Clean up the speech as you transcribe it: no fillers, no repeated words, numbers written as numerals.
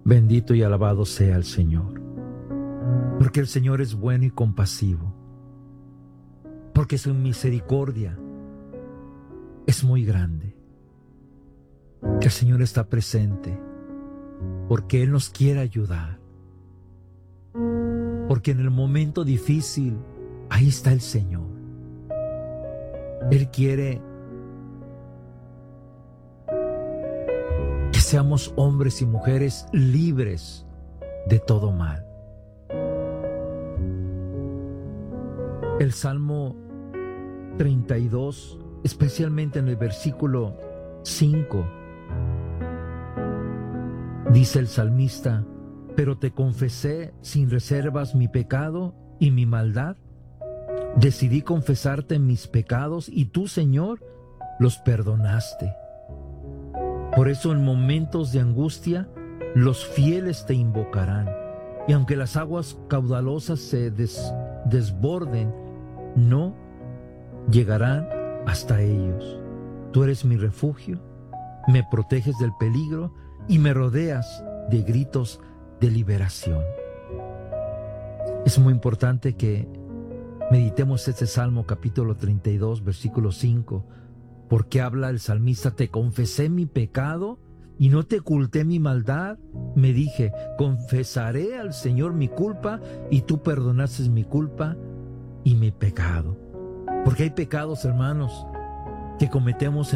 Bendito y alabado sea el Señor. Porque el Señor es bueno y compasivo. Porque su misericordia es muy grande. Que el Señor está presente. Porque Él nos quiere ayudar. Porque en el momento difícil, ahí está el Señor. Él quiere que seamos hombres y mujeres libres de todo mal. El Salmo 32, especialmente en el versículo 5, dice el salmista: pero te confesé sin reservas mi pecado y mi maldad. Decidí confesarte mis pecados y tú, Señor, los perdonaste. Por eso en momentos de angustia, los fieles te invocarán. Y aunque las aguas caudalosas se desborden, no llegarán hasta ellos. Tú eres mi refugio, me proteges del peligro y me rodeas de gritos de liberación. Es muy importante que meditemos este Salmo capítulo 32, versículo 5, porque habla el salmista: te confesé mi pecado y no te oculté mi maldad. Me dije, confesaré al Señor mi culpa y tú perdonaste mi culpa y mi pecado. Porque hay pecados, hermanos, que cometemos